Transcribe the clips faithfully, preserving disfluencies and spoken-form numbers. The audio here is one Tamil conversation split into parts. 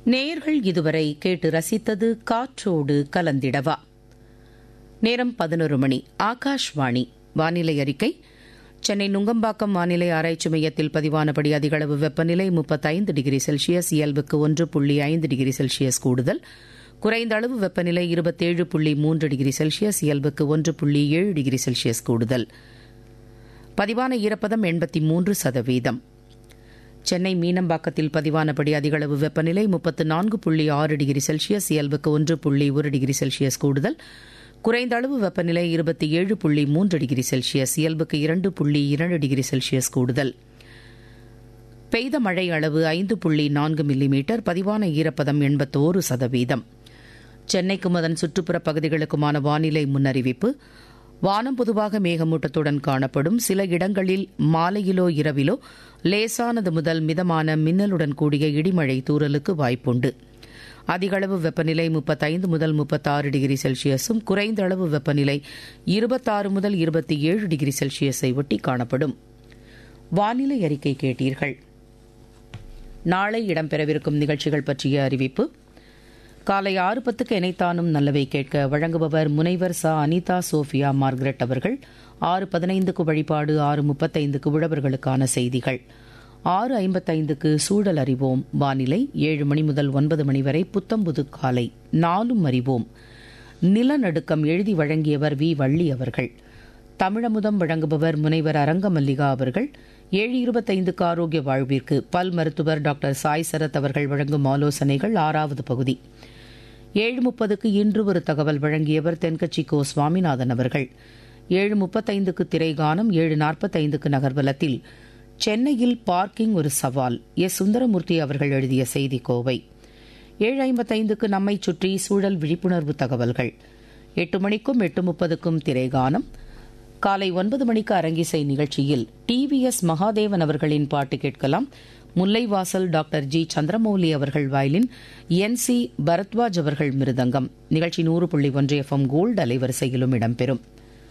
நேயர்கள் இதுவரை கேட்டு ரசித்தது காற்றோடு கலந்திடவா. நேரம் பதினொரு மணி. ஆகாஷ்வாணி. வானிலை அறிக்கை. சென்னை நுங்கம்பாக்கம் வானிலை ஆராய்ச்சி மையத்தில் பதிவானபடி அதிகளவு வெப்பநிலை முப்பத்தைந்து டிகிரி செல்சியஸ், இயல்புக்கு ஒன்று புள்ளி ஐந்து டிகிரி செல்சியஸ் கூடுதல். குறைந்த அளவு வெப்பநிலை இருபத்தேழு புள்ளி மூன்று டிகிரி செல்சியஸ், இயல்புக்கு ஒன்று புள்ளி ஏழு டிகிரி செல்சியஸ் கூடுதல். பதிவான ஈரப்பதம் எண்பத்தி மூன்று சதவீதம். சென்னை மீனம்பாக்கத்தில் பதிவானபடி அதிகளவு வெப்பநிலை முப்பத்து நான்கு புள்ளி ஆறு டிகிரி செல்சியஸ், இயல்புக்கு ஒன்று புள்ளி ஒரு டிகிரி செல்சியஸ் கூடுதல். குறைந்த அளவு வெப்பநிலை இருபத்தி ஏழு புள்ளி மூன்று டிகிரி செல்சியஸ், இயல்புக்கு இரண்டு புள்ளி இரண்டு டிகிரி செல்சியஸ் கூடுதல். பெய்த மழை அளவு ஐந்து புள்ளி நான்கு மில்லிமீட்டர். பதிவான ஈரப்பதம் எண்பத்தோரு சதவீதம். சென்னைக்கும் அதன் சுற்றுப்புற பகுதிகளுக்குமான வானிலை முன்னறிவிப்பு. வானம் பொதுவாக மேகமூட்டத்துடன் காணப்படும். சில இடங்களில் மாலையிலோ இரவிலோ லேசானது முதல் மிதமான மின்னலுடன் கூடிய இடிமழை தூறலுக்கு வாய்ப்புண்டு. அதிகளவு வெப்பநிலை முப்பத்தைந்து முதல் முப்பத்தாறு டிகிரி செல்சியஸும், குறைந்த அளவு வெப்பநிலை இருபத்தாறு முதல் இருபத்தி ஏழு டிகிரி செல்சியஸை ஒட்டி காணப்படும். வானிலை அறிக்கை கேட்டீர்கள். நாளை இடம்பெறவிருக்கும் நிகழ்ச்சிகள் பற்றிய அறிவிப்பு. காலை ஆறு பத்துக்கு எனைத்தானும் நல்லவை கேட்க வழங்குபவர் முனைவர் ச அனிதா சோஃபியா மார்கரெட் அவர்கள். ஆறு பதினைந்துக்கு வழிபாடு, ஆறு முப்பத்தைந்துக்கு உழவர்களுக்கான செய்திகள், ஆறு ஐம்பத்தைந்துக்கு சூழல் அறிவோம் வானிலை, ஏழு மணி முதல் ஒன்பது மணி வரை புத்தம்புது காலை நாளும் அறிவோம். நிலநடுக்கம் எழுதி வழங்கியவர் வி வள்ளி அவர்கள். தமிழமுதம் வழங்குபவர் முனைவர் அரங்கமல்லிகா அவர்கள். ஏழு இருபத்தைந்துக்கு ஆரோக்கிய வாழ்விற்கு பல் மருத்துவர் டாக்டர் சாய் சரத் அவர்கள் வழங்கும் ஆலோசனைகள் ஆறாவது பகுதி. ஏழு முப்பதுக்கு இன்று ஒரு தகவல் வழங்கியவர் தென்கட்சி கோ சுவாமிநாதன் அவர்கள். ஏழு முப்பத்தைந்துக்கு திரைகானம், ஏழு நாற்பத்தைந்துக்கு நகர்வலத்தில் சென்னையில் பார்க்கிங் ஒரு சவால், எஸ் சுந்தரமூர்த்தி அவர்கள் எழுதிய செய்தி கோவை. ஏழு ஐம்பத்தைந்துக்கு நம்மை சுற்றி சூழல் விழிப்புணர்வு தகவல்கள். எட்டு மணிக்கும் எட்டு முப்பதுக்கும் திரைகானம். காலை ஒன்பது மணிக்கு அரங்கிசை நிகழ்ச்சியில் டி வி எஸ் மகாதேவன் அவர்களின் பாட்டு கேட்கலாம். முல்லைவாசல் டாக்டர் ஜி சந்திரமௌலி அவர்கள் வயலின், என் சி பரத்வாஜ் அவர்கள் மிருதங்கம். நிகழ்ச்சி நூறு புள்ளி ஒன்று எஃப் எம் கோல்டு அலைவரிசையிலும் இடம்பெறும்.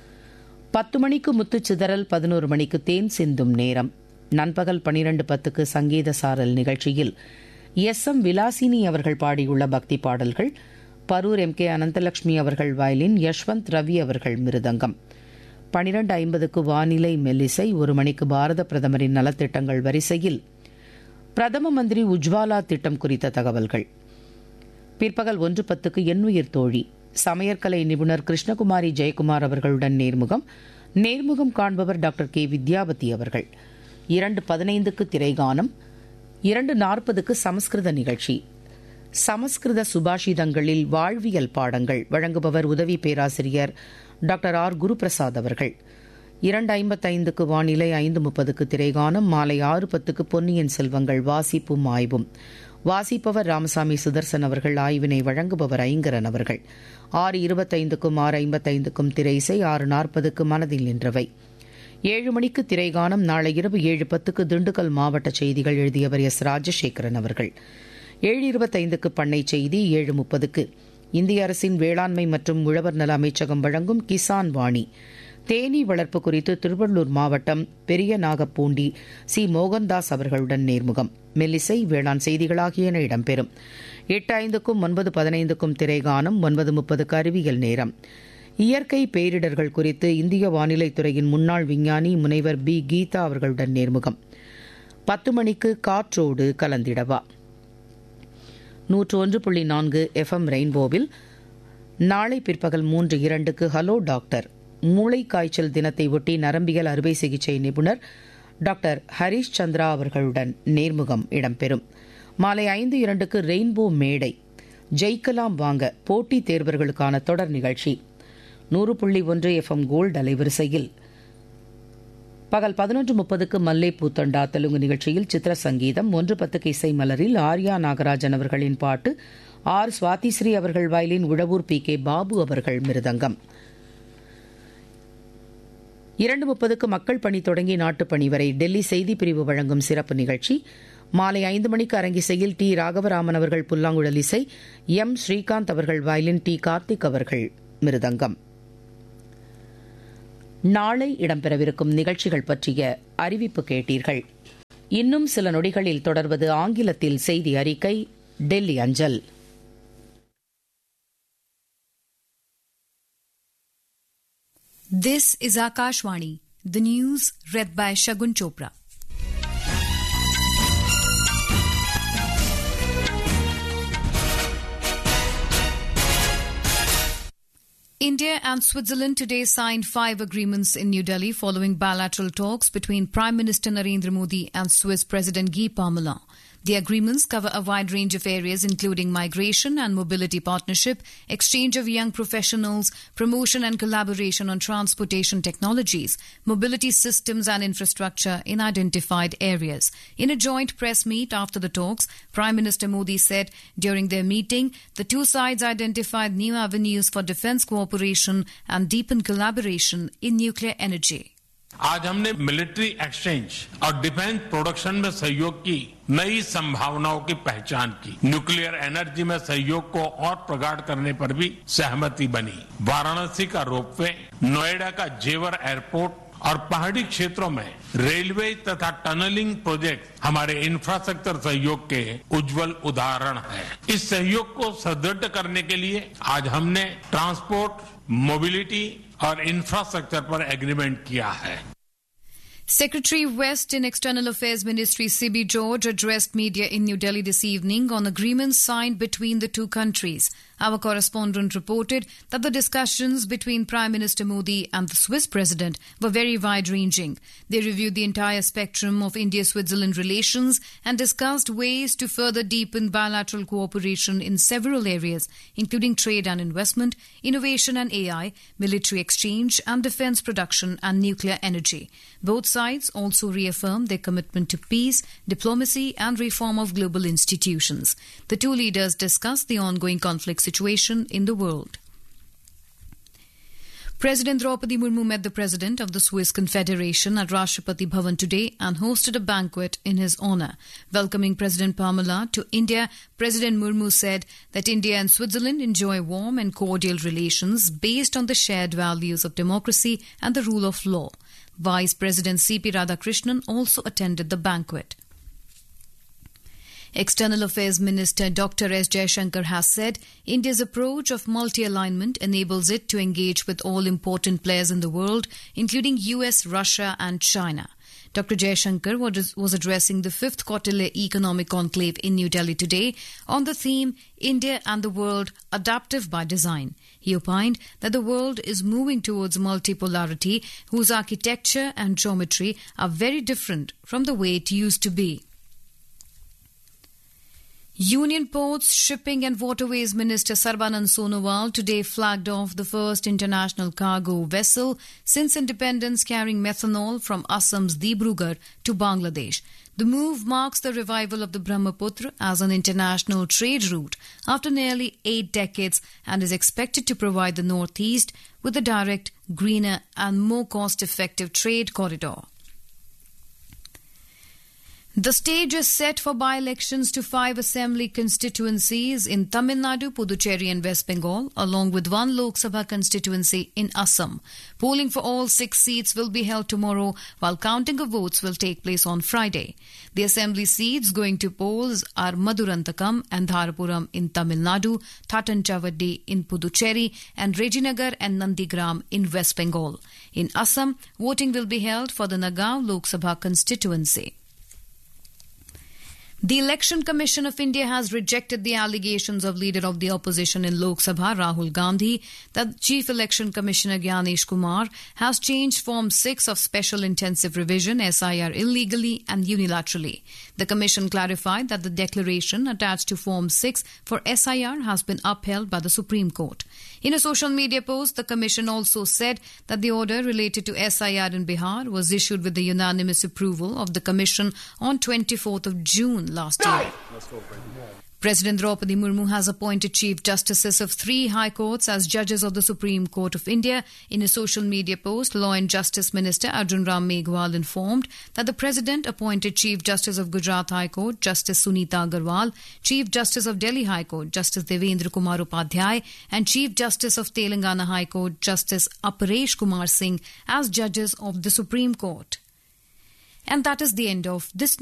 பத்து மணிக்கு முத்துச்சிதறல், பதினோரு மணிக்கு தேன் சிந்தும் நேரம். நண்பகல் பனிரெண்டு பத்துக்கு சங்கீத சாரல் நிகழ்ச்சியில் எஸ் எம் விலாசினி அவர்கள் பாடியுள்ள பக்தி பாடல்கள். பரூர் எம் கே அனந்தலட்சுமி அவர்கள் வயலின், யஷ்வந்த் ரவி அவர்கள் மிருதங்கம். பனிரெண்டு ஐம்பதுக்கு வானிலை மெல்லிசை. ஒரு மணிக்கு பாரத பிரதமரின் நலத்திட்டங்கள் வரிசையில் பிரதம மந்திரி உஜ்வாலா திட்டம் குறித்த தகவல்கள். பிற்பகல் ஒன்று பத்துக்கு எண்ணுயிர் தோழி, சமையற்கலை நிபுணர் கிருஷ்ணகுமாரி ஜெயக்குமார் அவர்களுடன் நேர்முகம். நேர்முகம் காண்பவர் டாக்டர் கே வித்யாவதி அவர்கள். இரண்டு பதினைந்துக்கு திரைகானம். இரண்டு நாற்பதுக்கு சமஸ்கிருத நிகழ்ச்சி. சமஸ்கிருத சுபாஷிதங்களில் வாழ்வியல் பாடங்கள் வழங்குபவர் உதவி பேராசிரியர் டாக்டர் ஆர் குருபிரசாத் அவர்கள். இரண்டு ஐம்பத்தைந்துக்கு வானிலை, ஐந்து முப்பதுக்கு திரைகானம். மாலை ஆறு பத்துக்கு பொன்னியின் செல்வங்கள் வாசிப்பும் ஆய்வும். வாசிப்பவர் ராமசாமி சுதர்சன் அவர்கள். ஆய்வினை வழங்குபவர் ஐங்கரன் அவர்கள். ஆறு இருபத்தைந்துக்கும் ஆறு ஐம்பத்தைந்துக்கும் திரை இசை. ஆறு நாற்பதுக்கு மனதில் நின்றவை. ஏழு மணிக்கு திரைகானம். நாளை இரவு ஏழு பத்துக்கு திண்டுக்கல் மாவட்ட செய்திகள் எழுதியவர் எஸ் ராஜசேகரன் அவர்கள். ஏழு இருபத்தைந்துக்கு பண்ணை செய்தி. ஏழு முப்பதுக்கு இந்திய அரசின் வேளாண்மை மற்றும் உழவர் நல அமைச்சகம் வழங்கும் கிசான் வாணி. தேனீ வளர்ப்பு குறித்து திருவள்ளூர் மாவட்டம் பெரிய நாகப்பூண்டி சி மோகன்தாஸ் அவர்களுடன் நேர்முகம். மெல்லிசை, வேளாண் செய்திகள் ஆகியன இடம்பெறும். எட்டு ஐந்துக்கும் ஒன்பது பதினைந்துக்கும் திரைகானம். ஒன்பது முப்பதுக்கு அறிவியல் நேரம். இயற்கை பேரிடர்கள் குறித்து இந்திய வானிலை துறையின் முன்னாள் விஞ்ஞானி முனைவர் பி கீதா அவர்களுடன் நேர்முகம். பத்து மணிக்கு காற்றோடு கலந்திடவா. நூற்று ஒன்று புள்ளி நான்கு எஃப் எம் ரெயின்போவில் நாளை பிற்பகல் மூன்று இரண்டுக்கு ஹலோ டாக்டர், மூளை காய்ச்சல் தினத்தை ஒட்டி நரம்பியல் அறுவை சிகிச்சை நிபுணர் டாக்டர் ஹரிஷ் சந்திரா அவர்களுடன் நேர்முகம் இடம்பெறும். மாலை ஐந்து இரண்டுக்கு ரெயின்போ மேடை, ஜெயிக்கலாம் வாங்க போட்டித் தேர்வர்களுக்கான தொடர் நிகழ்ச்சி. நூறு புள்ளி ஒன்று எஃப் எம் கோல்டு அலைவரிசையில் பகல் பதினொன்று முப்பதுக்கு மல்லே பூத்தண்டா தெலுங்கு நிகழ்ச்சியில் சித்திர சங்கீதம். ஒன்று பத்துக்கு இசை மலரில் ஆர்யா நாகராஜன் அவர்களின் பாட்டு, ஆர் சுவாதிஸ்ரீ அவர்கள் violin, Uzhavoor B K Babu அவர்கள் மிருதங்கம். இரண்டு முப்பதுக்கு மக்கள் பணி தொடங்கி நாட்டுப்பணி வரை டெல்லி செய்திப்பிரிவு வழங்கும் சிறப்பு நிகழ்ச்சி. மாலை ஐந்து மணிக்கு அரங்கிசையில் டி ராகவராமன் அவர்கள் புல்லாங்குழல் இசை, எம் ஸ்ரீகாந்த் அவர்கள் வயலின், டி கார்த்திக் அவர்கள் மிருதங்கம். நாளை இடம்பெறவிருக்கும் நிகழ்ச்சிகள் பற்றிய அறிவிப்பு கேட்டீர்கள். இன்னும் சில நொடிகளில் தொடர்வது ஆங்கிலத்தில் செய்தி அறிக்கை. டெல்லி அஞ்சல். This is Akashvani, the news read by Shagun Chopra. India and Switzerland today signed five agreements in New Delhi following bilateral talks between Prime Minister Narendra Modi and Swiss President Guy Parmelin. The agreements cover a wide range of areas including migration and mobility partnership, exchange of young professionals, promotion and collaboration on transportation technologies, mobility systems and infrastructure in identified areas. In a joint press meet after the talks, Prime Minister Modi said during their meeting, the two sides identified new avenues for defence cooperation and deepened collaboration in nuclear energy. आज हमने मिलिट्री एक्सचेंज और डिफेंस प्रोडक्शन में सहयोग की नई संभावनाओं की पहचान की। न्यूक्लियर एनर्जी में सहयोग को और प्रगाढ़ करने पर भी सहमति बनी। वाराणसी का रोपवे, नोएडा का जेवर एयरपोर्ट और पहाड़ी क्षेत्रों में रेलवे तथा टनलिंग प्रोजेक्ट हमारे इंफ्रास्ट्रक्चर सहयोग के उज्जवल उदाहरण हैं। इस सहयोग को सुदृढ़ करने के लिए आज हमने ट्रांसपोर्ट, मोबिलिटी और इंफ्रास्ट्रक्चर पर एग्रीमेंट किया है। Secretary West in External Affairs Ministry C B George addressed media in New Delhi this evening on agreements signed between the two countries. Our correspondent reported that the discussions between Prime Minister Modi and the Swiss President were very wide-ranging. They reviewed the entire spectrum of India-Switzerland relations and discussed ways to further deepen bilateral cooperation in several areas, including trade and investment, innovation and A I, military exchange and defence production and nuclear energy. Both sides also reaffirmed their commitment to peace, diplomacy and reform of global institutions. The two leaders discussed the ongoing conflict situation in the world. President Draupadi Murmu met the President of the Swiss Confederation at Rashtrapati Bhavan today and hosted a banquet in his honour. Welcoming President Parmelin to India, President Murmu said that India and Switzerland enjoy warm and cordial relations based on the shared values of democracy and the rule of law. Vice President C P Radhakrishnan also attended the banquet. External Affairs Minister Doctor S Jaishankar has said India's approach of multi-alignment enables it to engage with all important players in the world, including U S, Russia and China. Doctor Jaishankar was addressing the fifth Quarterly Economic Conclave in New Delhi today on the theme India and the World Adaptive by Design. He opined that the world is moving towards multipolarity whose architecture and geometry are very different from the way it used to be. Union Ports, Shipping and Waterways Minister Sarbanand Sonowal today flagged off the first international cargo vessel since independence carrying methanol from Assam's Dibrugarh to Bangladesh. The move marks the revival of the Brahmaputra as an international trade route after nearly eight decades and is expected to provide the Northeast with a direct, greener and more cost-effective trade corridor. The stage is set for by-elections to five assembly constituencies in Tamil Nadu, Puducherry and West Bengal, along with one Lok Sabha constituency in Assam. Polling for all six seats will be held tomorrow, while counting of votes will take place on Friday. The assembly seats going to polls are Madurantakam and Dharapuram in Tamil Nadu, Thatanchawaddi in Puducherry, and Rejinagar and Nandigram in West Bengal. In Assam, voting will be held for the Nagaon Lok Sabha constituency. The Election Commission of India has rejected the allegations of leader of the opposition in Lok Sabha, Rahul Gandhi, that Chief Election Commissioner Gyanesh Kumar has changed Form six of Special Intensive Revision S I R illegally and unilaterally. The Commission clarified that the declaration attached to Form six for S I R has been upheld by the Supreme Court. In a social media post, the Commission also said that the order related to S I R in Bihar was issued with the unanimous approval of the Commission on twenty-fourth of June last year. President Draupadi Murmu has appointed Chief Justices of three High Courts as judges of the Supreme Court of India. In a social media post, Law and Justice Minister Arjun Ram Meghwal informed that the President appointed Chief Justice of Gujarat High Court, Justice Sunita Agarwal, Chief Justice of Delhi High Court, Justice Devendra Kumar Upadhyay, and Chief Justice of Telangana High Court, Justice Aparesh Kumar Singh, as judges of the Supreme Court. And that is the end of this